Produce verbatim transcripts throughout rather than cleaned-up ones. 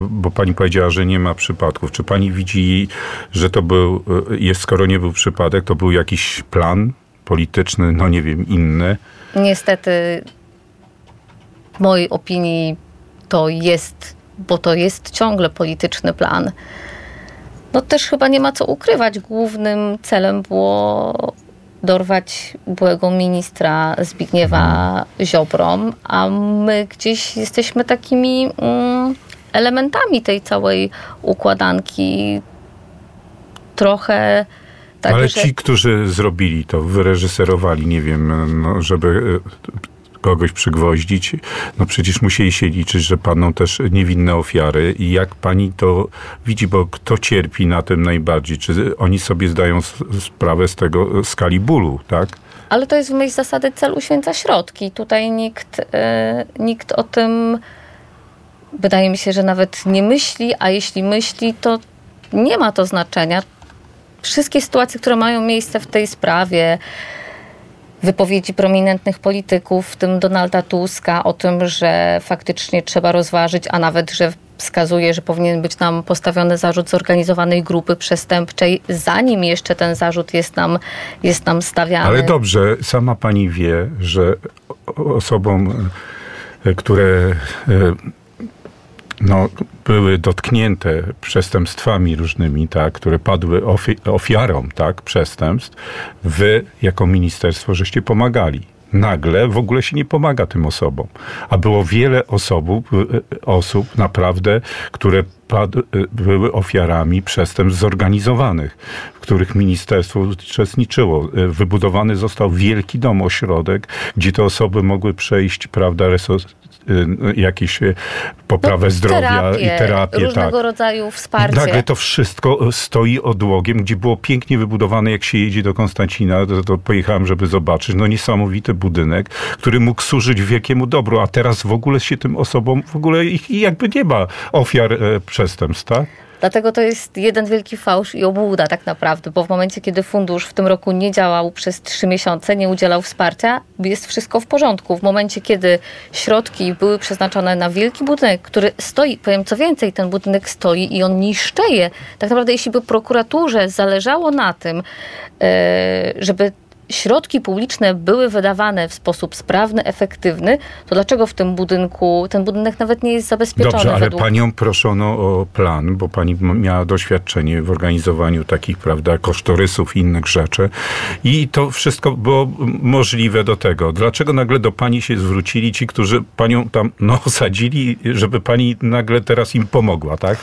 Bo pani powiedziała, że nie ma przypadków. Czy pani widzi, że to był, jest, skoro nie był przypadek, to był jakiś plan polityczny, no nie wiem, inny? Niestety, w mojej opinii to jest, bo to jest ciągle polityczny plan. No też chyba nie ma co ukrywać. Głównym celem było dorwać byłego ministra Zbigniewa Ziobrą, a my gdzieś jesteśmy takimi mm, elementami tej całej układanki. Trochę tak, ale że... ci, którzy zrobili to, wyreżyserowali, nie wiem, no, żeby kogoś przygwoździć, no przecież musieli się liczyć, że padną też niewinne ofiary. I jak pani to widzi, bo kto cierpi na tym najbardziej? Czy oni sobie zdają sprawę z tego skali bólu, tak? Ale to jest w myśl zasady cel uświęca środki. Tutaj nikt, yy, nikt o tym, wydaje mi się, że nawet nie myśli, a jeśli myśli, to nie ma to znaczenia. Wszystkie sytuacje, które mają miejsce w tej sprawie, wypowiedzi prominentnych polityków, w tym Donalda Tuska, o tym, że faktycznie trzeba rozważyć, a nawet, że wskazuje, że powinien być nam postawiony zarzut zorganizowanej grupy przestępczej, zanim jeszcze ten zarzut jest nam, jest nam stawiany. Ale dobrze, sama pani wie, że osobom, które no, były dotknięte przestępstwami różnymi, tak, które padły ofi- ofiarą tak, przestępstw, wy jako ministerstwo żeście pomagali. Nagle w ogóle się nie pomaga tym osobom. A było wiele osobów, osób naprawdę, które pad- były ofiarami przestępstw zorganizowanych, w których ministerstwo uczestniczyło. Wybudowany został wielki dom, ośrodek, gdzie te osoby mogły przejść, prawda, resos- jakieś poprawę no, zdrowia terapię, i terapię. Różnego tak. rodzaju wsparcie. Nagle to wszystko stoi odłogiem, gdzie było pięknie wybudowane, jak się jedzie do Konstancina, to, to pojechałem, żeby zobaczyć, no niesamowity budynek, który mógł służyć wielkiemu dobru, a teraz w ogóle się tym osobom, w ogóle ich jakby nie ma ofiar e, przestępstw, tak? Dlatego to jest jeden wielki fałsz i obłuda tak naprawdę, bo w momencie, kiedy fundusz w tym roku nie działał przez trzy miesiące, nie udzielał wsparcia, jest wszystko w porządku. W momencie, kiedy środki były przeznaczone na wielki budynek, który stoi, powiem co więcej, ten budynek stoi i on niszczeje. Tak naprawdę, jeśli by prokuraturze zależało na tym, żeby środki publiczne były wydawane w sposób sprawny, efektywny, to dlaczego w tym budynku, ten budynek nawet nie jest zabezpieczony? Dobrze, ale według... panią proszono o plan, bo pani miała doświadczenie w organizowaniu takich, prawda, kosztorysów i innych rzeczy i to wszystko było możliwe do tego. Dlaczego nagle do pani się zwrócili ci, którzy panią tam no, osadzili, żeby pani nagle teraz im pomogła, tak?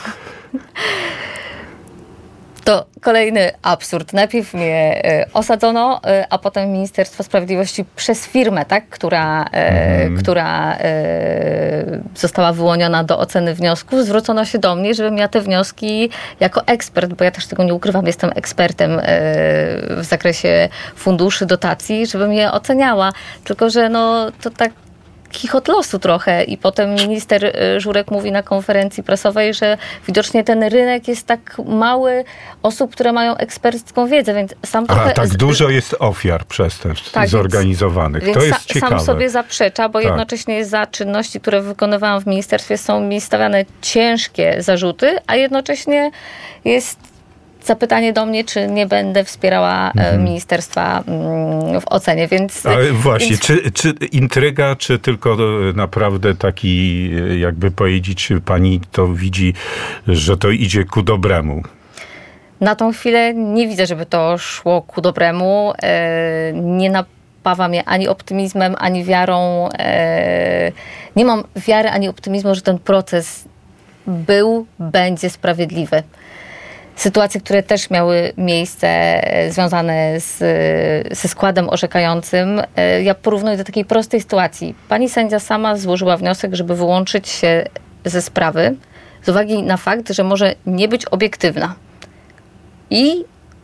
To kolejny absurd. Najpierw mnie osadzono, a potem Ministerstwo Sprawiedliwości przez firmę, tak, która, mm. która została wyłoniona do oceny wniosków, zwrócono się do mnie, żebym ja te wnioski jako ekspert, bo ja też tego nie ukrywam, jestem ekspertem w zakresie funduszy, dotacji, żebym je oceniała. Tylko że no to tak kichot losu trochę i potem minister Żurek mówi na konferencji prasowej, że widocznie ten rynek jest tak mały osób, które mają ekspercką wiedzę, więc sam A trochę... tak z... dużo jest ofiar przestępstw tak, zorganizowanych. Więc, to więc jest sa, ciekawe. Sam sobie zaprzecza, bo tak. jednocześnie za czynności, które wykonywałam w ministerstwie, są mi stawiane ciężkie zarzuty, a jednocześnie jest zapytanie do mnie, czy nie będę wspierała mhm. ministerstwa w ocenie, więc... Ale właśnie, więc... Czy, czy intryga, czy tylko naprawdę taki, jakby powiedzieć, pani to widzi, że to idzie ku dobremu? Na tą chwilę nie widzę, żeby to szło ku dobremu. Nie napawa mnie ani optymizmem, ani wiarą. Nie mam wiary, ani optymizmu, że ten proces był, będzie sprawiedliwy. Sytuacje, które też miały miejsce związane z, ze składem orzekającym, ja porównuję do takiej prostej sytuacji. Pani sędzia sama złożyła wniosek, żeby wyłączyć się ze sprawy z uwagi na fakt, że może nie być obiektywna. I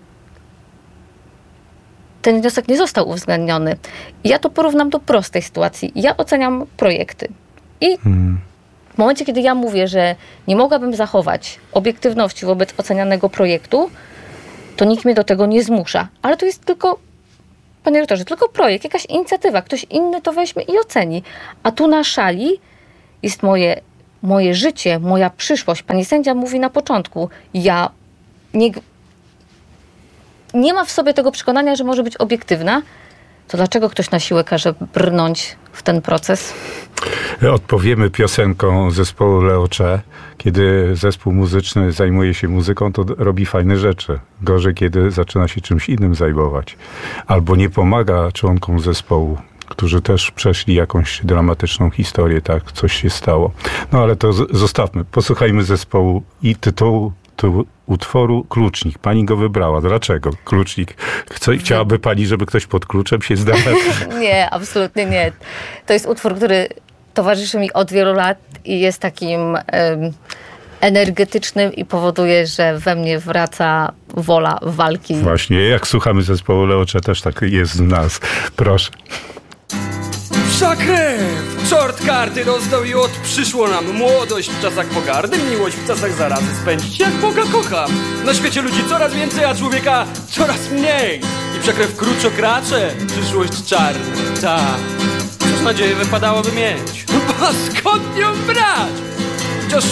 ten wniosek nie został uwzględniony. I ja to porównam do prostej sytuacji. Ja oceniam projekty. I hmm. w momencie, kiedy ja mówię, że nie mogłabym zachować obiektywności wobec ocenianego projektu, to nikt mnie do tego nie zmusza. Ale to jest tylko, panie rektorze, tylko projekt, jakaś inicjatywa. Ktoś inny to weźmie i oceni. A tu na szali jest moje moje życie, moja przyszłość. Pani sędzia mówi na początku, ja nie, nie ma w sobie tego przekonania, że może być obiektywna, to dlaczego ktoś na siłę każe brnąć w ten proces? Odpowiemy piosenką zespołu Leocze. Kiedy zespół muzyczny zajmuje się muzyką, to robi fajne rzeczy. Gorzej, kiedy zaczyna się czymś innym zajmować. Albo nie pomaga członkom zespołu, którzy też przeszli jakąś dramatyczną historię, tak, coś się stało. No ale to z- zostawmy. Posłuchajmy zespołu i tytułu tu utworu Klucznik. Pani go wybrała. Dlaczego? Klucznik. Chce, chciałaby pani, żeby ktoś pod kluczem się znalazł? Nie, absolutnie nie. To jest utwór, który towarzyszy mi od wielu lat i jest takim um, energetycznym i powoduje, że we mnie wraca wola walki. Właśnie, jak słuchamy zespołu Leocze, też tak jest w nas. Proszę. Psza krew! Czort karty rozdał i od przyszło nam młodość w czasach pogardy, miłość w czasach zarazy spędzić jak Boga kocham. Na świecie ludzi coraz więcej, a człowieka coraz mniej. I przekrew kruczokracze, przyszłość czarna. Ta, cóż nadzieję wypadałoby mieć? Bo skąd ją brać?